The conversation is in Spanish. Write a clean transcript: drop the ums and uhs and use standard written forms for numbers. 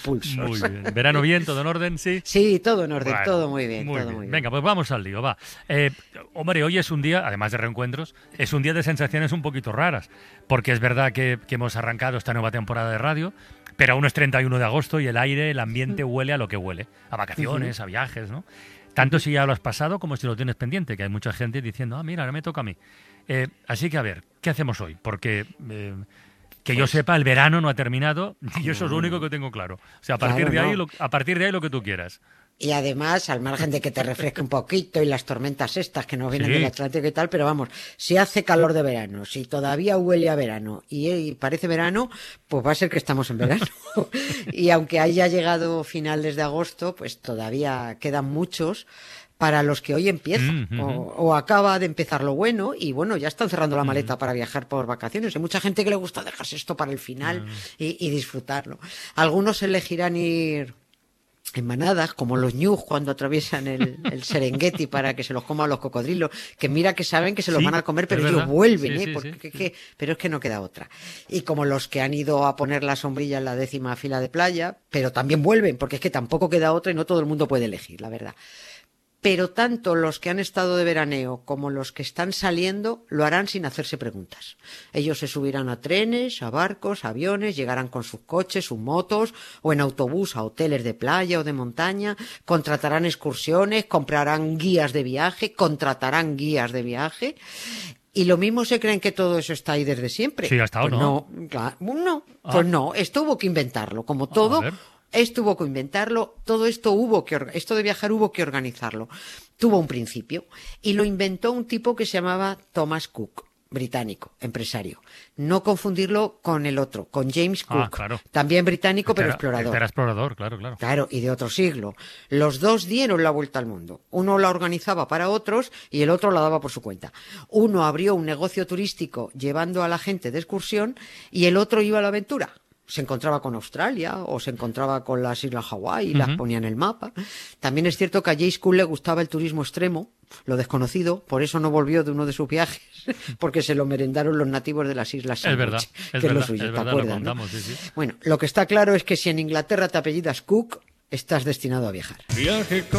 pulsos. Muy bien. ¿Verano bien? ¿Todo en orden? Sí. Sí, todo en orden, Bueno, todo muy bien, muy todo bien. muy bien. Venga, pues vamos al lío, va. Hombre, hoy es un día, además de reencuentros, es un día de sensaciones un poquito raras, porque es verdad que hemos arrancado esta nueva temporada de radio, pero aún es 31 de agosto y el aire, el ambiente huele a lo que huele, a vacaciones, a viajes, ¿no? Tanto si ya lo has pasado como si lo tienes pendiente, que hay mucha gente diciendo, ah, mira, ahora me toca a mí. Así que, a ver, ¿qué hacemos hoy? Porque... que yo sepa, el verano no ha terminado y eso es lo único que tengo claro. O sea, a partir Claro, de ahí, no. a partir de ahí lo que tú quieras. Y además, al margen de que te refresque un poquito y las tormentas estas que nos vienen Sí. del Atlántico y tal, pero vamos, si hace calor de verano, si todavía huele a verano y parece verano, pues va a ser que estamos en verano. Y aunque haya llegado finales de agosto, pues todavía quedan muchos para los que hoy empieza o acaba de empezar lo bueno y bueno, ya están cerrando la maleta para viajar por vacaciones. Hay mucha gente que le gusta dejarse esto para el final y disfrutarlo. Algunos elegirán ir en manadas, como los ñus cuando atraviesan el Serengeti para que se los coman los cocodrilos, que mira que saben que se los Sí, van a comer, pero es ellos verdad. vuelven, Sí, sí, porque sí. pero es que no queda otra. Y como los que han ido a poner la sombrilla en la 10ª fila de playa, pero también vuelven, porque es que tampoco queda otra y no todo el mundo puede elegir, la verdad. Pero tanto los que han estado de veraneo como los que están saliendo lo harán sin hacerse preguntas. Ellos se subirán a trenes, a barcos, a aviones, llegarán con sus coches, sus motos o en autobús a hoteles de playa o de montaña, contratarán excursiones, comprarán guías de viaje, contratarán guías de viaje. Y lo mismo se creen que todo eso está ahí desde siempre. Sí, hasta ahora, pues ¿no? no, claro, no, pues no, esto hubo que inventarlo, como todo. A ver. Esto hubo que inventarlo, todo esto esto de viajar hubo que organizarlo. Tuvo un principio y lo inventó un tipo que se llamaba Thomas Cook, británico, empresario. No confundirlo con el otro, con James Cook, Claro. también británico pero Este explorador. era explorador, claro, claro. Claro, y de otro siglo. Los dos dieron la vuelta al mundo. Uno la organizaba para otros y el otro la daba por su cuenta. Uno abrió un negocio turístico llevando a la gente de excursión y el otro iba a la aventura. Se encontraba con Australia o se encontraba con las Islas Hawái y las ponía en el mapa. También es cierto que a James Cook le gustaba el turismo extremo, lo desconocido, por eso no volvió de uno de sus viajes, porque se lo merendaron los nativos de las Islas Sandwich, Es verdad, que es lo suyo, ¿te lo acuerdas? contamos, ¿no? sí. Bueno, lo que está claro es que si en Inglaterra te apellidas Cook, estás destinado a viajar. Viaje con